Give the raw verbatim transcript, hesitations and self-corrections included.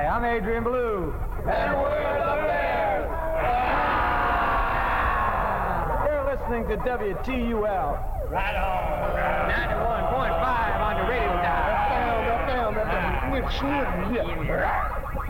Hi, I'm Adrian Blue. And we're the Bears. You're listening to W T U L. Right on. ninety-one point five on the radio dial. Down, down, down, down.